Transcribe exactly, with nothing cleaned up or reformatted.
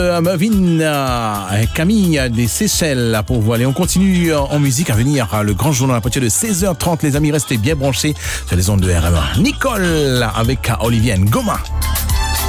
Marvin euh, Camille des Seychelles pour voiler. On continue en musique à venir. Le grand journal à partir de seize heures trente. Les amis, restez bien branchés sur les ondes de R M A. Nicole avec Olivier Ngoma.